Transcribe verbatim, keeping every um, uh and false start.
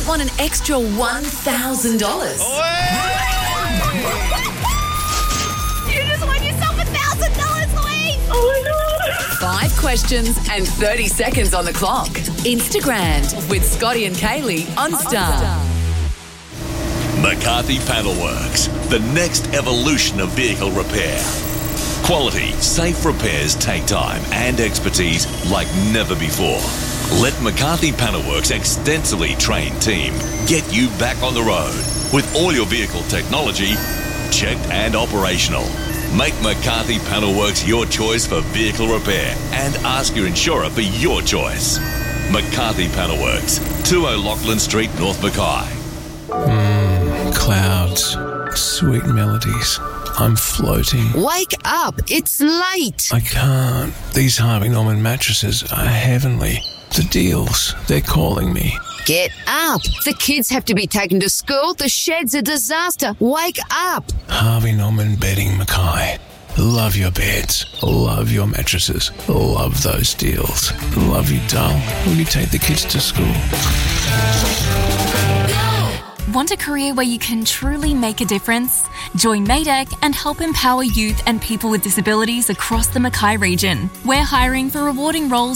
won an extra one thousand dollars. You just won yourself one thousand dollars, Louise! Oh my God. Five questions and thirty seconds on the clock. Instagram with Scotty and Kaylee on Star. McCarthy Panelworks, the next evolution of vehicle repair. Quality, safe repairs take time and expertise like never before. Let McCarthy Panelworks' extensively trained team get you back on the road with all your vehicle technology checked and operational. Make McCarthy Panelworks your choice for vehicle repair and ask your insurer for your choice. McCarthy Panelworks, two O'Loughlin Street, North Mackay. Mmm, clouds, sweet melodies. I'm floating. Wake up, it's late. I can't. These Harvey Norman mattresses are heavenly. The deals, they're calling me. Get up. The kids have to be taken to school. The shed's a disaster. Wake up. Harvey Norman Bedding Mackay. Love your beds. Love your mattresses. Love those deals. Love you, doll. Will you take the kids to school? Want a career where you can truly make a difference? Join Maydeck and help empower youth and people with disabilities across the Mackay region. We're hiring for rewarding roles